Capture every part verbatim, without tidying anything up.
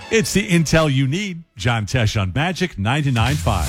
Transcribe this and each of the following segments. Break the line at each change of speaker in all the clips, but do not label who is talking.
It's the intel you need. John Tesh on Magic ninety-nine point five.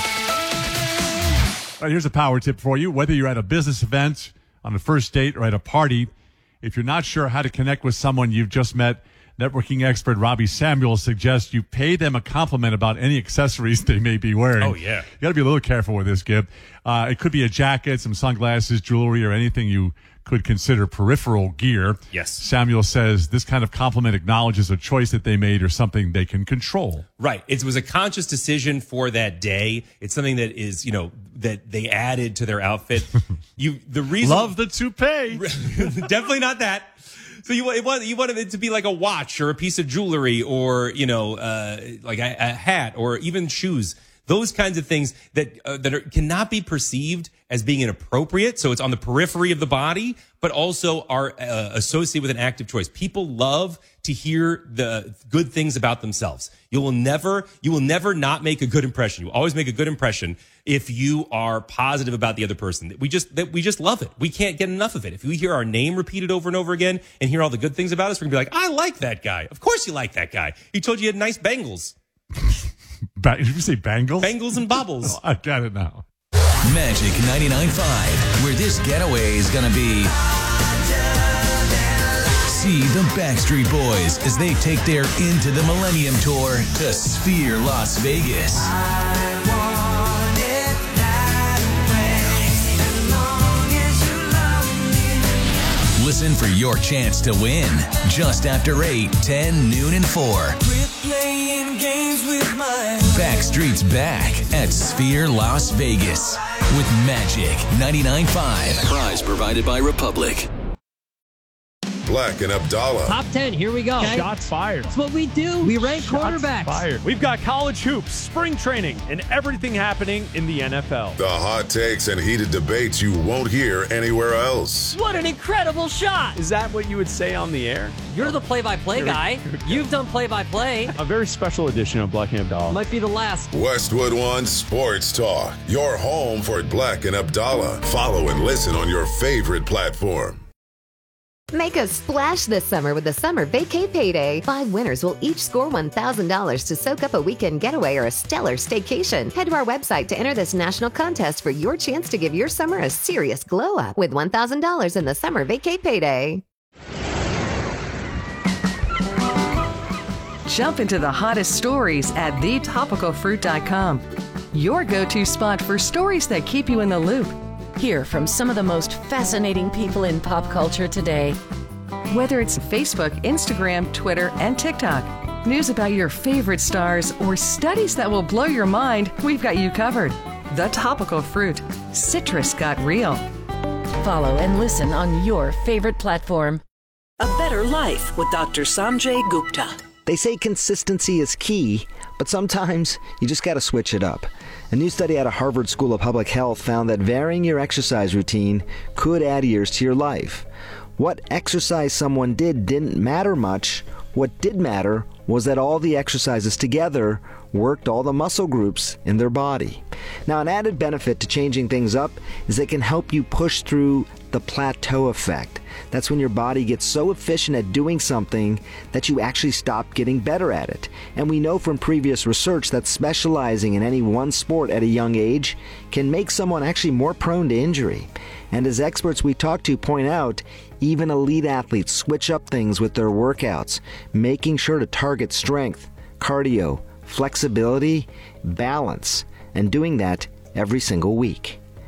All right, here's a power tip for you. Whether you're at a business event, on a first date, or at a party, if you're not sure how to connect with someone you've just met, networking expert Robbie Samuel suggests you pay them a compliment about any accessories they may be wearing.
Oh, yeah.
You got to be a little careful with this, Gib. Uh, it could be a jacket, some sunglasses, jewelry, or anything you could consider peripheral gear.
Yes.
Samuel says this kind of compliment acknowledges a choice that they made or something they can control.
Right. It was a conscious decision for that day. It's something that is, you know, that they added to their outfit. You, the reason.
Love the toupee.
Definitely not that. So you want you wanted it to be like a watch or a piece of jewelry or, you know, uh, like a, a hat or even shoes. Those kinds of things that uh, that are, cannot be perceived as being inappropriate. So it's on the periphery of the body, but also are uh, associated with an active choice. People love to hear the good things about themselves. You will never, you will never not make a good impression. You always make a good impression if you are positive about the other person. We just, that we just love it. We can't get enough of it. If we hear our name repeated over and over again and hear all the good things about us, we're gonna be like, I like that guy. Of course you like that guy. He told you you had nice bangles.
Ba- Did you say bangles?
Bangles and bobbles.
Oh, I got it now.
Magic ninety-nine point five, where this getaway is going to be. See the Backstreet Boys as they take their Into the Millennium tour to Sphere Las Vegas. Listen for your chance to win just after eight, ten, noon, and four. Backstreet's back at Sphere Las Vegas with Magic ninety-nine point five. Prize provided by Republic.
Black and Abdallah.
Top ten, here we go. Okay.
Shots fired.
That's what we do. We rank
Shots
quarterbacks.
Fired. We've got college hoops, spring training, and everything happening in the N F L.
The hot takes and heated debates you won't hear anywhere else.
What an incredible shot.
Is that what you would say on the air?
You're the play-by-play guy. You've done play-by-play.
A very special edition of Black and Abdallah.
Might be the last.
Westwood One Sports Talk. Your home for Black and Abdallah. Follow and listen on your favorite platform.
Make a splash this summer with the Summer Vacay Payday. Five winners will each score one thousand dollars to soak up a weekend getaway or a stellar staycation. Head to our website to enter this national contest for your chance to give your summer a serious glow up with one thousand dollars in the Summer Vacay Payday.
Jump into the hottest stories at the topical fruit dot com. Your go-to spot for stories that keep you in the loop.
Hear from some of the most fascinating people in pop culture today.
Whether it's Facebook, Instagram, Twitter, and TikTok, news about your favorite stars, or studies that will blow your mind, we've got you covered. The Topical Fruit. Citrus got real.
Follow and listen on your favorite platform.
A Better Life with Doctor Sanjay Gupta.
They say consistency is key, but sometimes you just got to switch it up. A new study out of Harvard School of Public Health found that varying your exercise routine could add years to your life. What exercise someone did didn't matter much. What did matter was that all the exercises together worked all the muscle groups in their body. Now, an added benefit to changing things up is they can help you push through the plateau effect. That's when your body gets so efficient at doing something that you actually stop getting better at it. And we know from previous research that specializing in any one sport at a young age can make someone actually more prone to injury. And as experts we talk to point out, even elite athletes switch up things with their workouts, making sure to target strength, cardio, flexibility, balance, and doing that every single week.